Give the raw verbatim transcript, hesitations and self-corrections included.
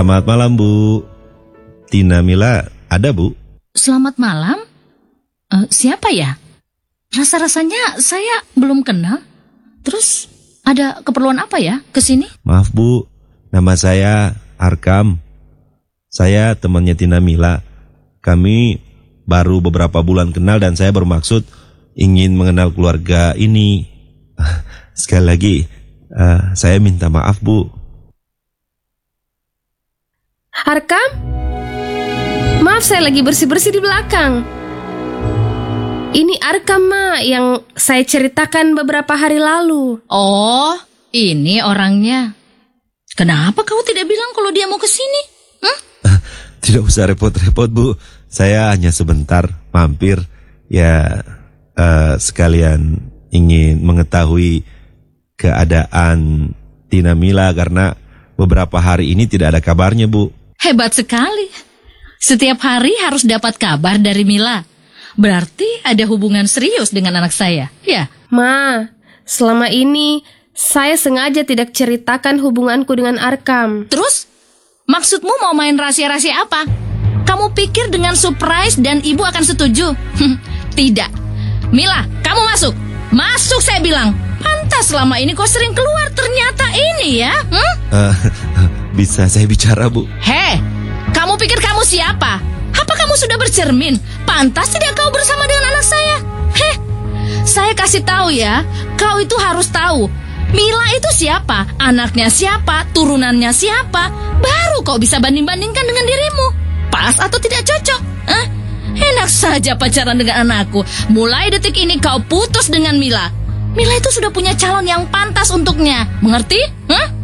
Selamat malam, Bu. Tina Mila ada, Bu? Selamat malam. Uh, siapa ya? Rasa-rasanya saya belum kenal. Terus ada keperluan apa ya ke sini? Maaf, Bu. Nama saya Arkam. Saya temannya Tina Mila. Kami baru beberapa bulan kenal dan saya bermaksud ingin mengenal keluarga ini. Sekali lagi, uh, saya minta maaf, Bu. Arkam? Maaf, saya lagi bersih-bersih di belakang. Ini Arkam, Ma, yang saya ceritakan beberapa hari lalu. Oh, ini orangnya. Kenapa kau tidak bilang kalau dia mau ke sini? Hmm? Tidak usah repot-repot, Bu. Saya hanya sebentar mampir. Ya, uh, sekalian ingin mengetahui keadaan Tina Mila karena beberapa hari ini tidak ada kabarnya, Bu. Hebat sekali. Setiap hari harus dapat kabar dari Mila. Berarti ada hubungan serius dengan anak saya, ya? Ma, selama ini saya sengaja tidak ceritakan hubunganku dengan Arkam. Terus? Maksudmu mau main rahasia-rahasia apa? Kamu pikir dengan surprise dan ibu akan setuju? Tidak. Mila, kamu masuk. Masuk, saya bilang. Pantas selama ini kau sering keluar, ternyata ini ya. Hmm? Uh, bisa saya bicara, Bu? Hei, kamu pikir kamu siapa? Apa kamu sudah bercermin? Pantas tidak kau bersama dengan anak saya? Heh, saya kasih tahu ya, kau itu harus tahu. Mila itu siapa? Anaknya siapa? Turunannya siapa? Baru kau bisa banding-bandingkan dengan dirimu. Pas atau tidak cocok? Hah? Enak saja pacaran dengan anakku. Mulai detik ini kau putus dengan Mila. Mila itu sudah punya calon yang pantas untuknya. Mengerti? Hah?